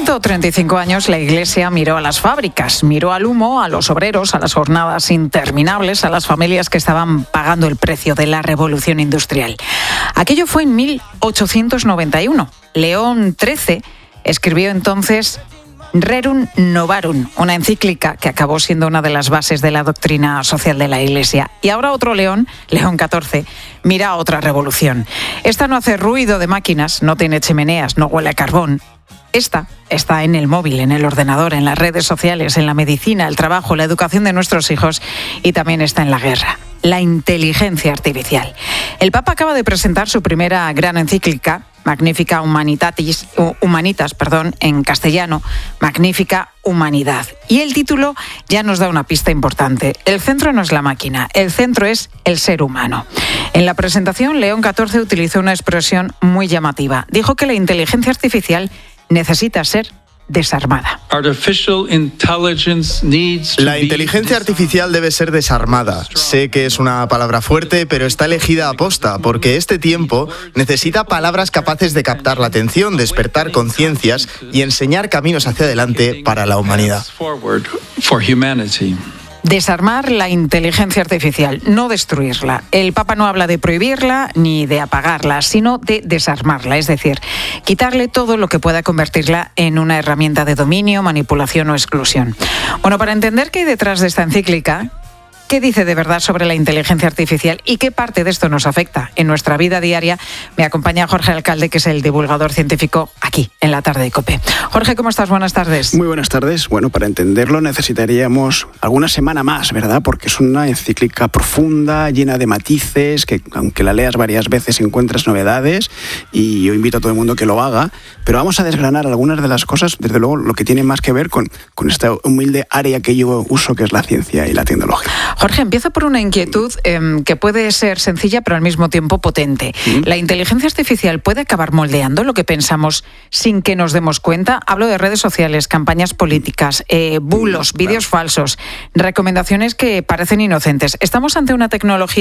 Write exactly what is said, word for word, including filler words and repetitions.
ciento treinta y cinco años la Iglesia miró a las fábricas, miró al humo, a los obreros, a las jornadas interminables, a las familias que estaban pagando el precio de la revolución industrial. Aquello fue en mil ochocientos noventa y uno. León trece escribió entonces Rerum Novarum, una encíclica que acabó siendo una de las bases de la doctrina social de la Iglesia. Y ahora otro León, León catorce, mira a otra revolución. Esta no hace ruido de máquinas, no tiene chimeneas, no huele a carbón. Esta está en el móvil, en el ordenador, en las redes sociales, en la medicina, el trabajo, la educación de nuestros hijos y también está en la guerra. La inteligencia artificial. El Papa acaba de presentar su primera gran encíclica, Magnificat Humanitatis, Humanitas, perdón, en castellano, Magnificat Humanidad. Y el título ya nos da una pista importante. El centro no es la máquina, el centro es el ser humano. En la presentación, León catorce utilizó una expresión muy llamativa. Dijo que la inteligencia artificial necesita ser desarmada. La inteligencia artificial debe ser desarmada. Sé que es una palabra fuerte, pero está elegida a posta, porque este tiempo necesita palabras capaces de captar la atención, despertar conciencias y enseñar caminos hacia adelante para la humanidad. Desarmar la inteligencia artificial, no destruirla. El Papa no habla de prohibirla ni de apagarla, sino de desarmarla, es decir, quitarle todo lo que pueda convertirla en una herramienta de dominio, manipulación o exclusión. Bueno, para entender qué hay detrás de esta encíclica, ¿qué dice de verdad sobre la inteligencia artificial y qué parte de esto nos afecta en nuestra vida diaria? Me acompaña Jorge Alcalde, que es el divulgador científico aquí, en la tarde de COPE. Jorge, ¿cómo estás? Buenas tardes. Muy buenas tardes. Bueno, para entenderlo necesitaríamos alguna semana más, ¿verdad? Porque es una encíclica profunda, llena de matices, que aunque la leas varias veces encuentras novedades y yo invito a todo el mundo que lo haga, pero vamos a desgranar algunas de las cosas, desde luego lo que tiene más que ver con, con esta humilde área que yo uso, que es la ciencia y la tecnología. Jorge, empiezo por una inquietud eh, que puede ser sencilla pero al mismo tiempo potente. ¿Mm? ¿La inteligencia artificial puede acabar moldeando lo que pensamos sin que nos demos cuenta? Hablo de redes sociales, campañas políticas, eh, bulos, vídeos falsos, recomendaciones que parecen inocentes. ¿Estamos ante una tecnología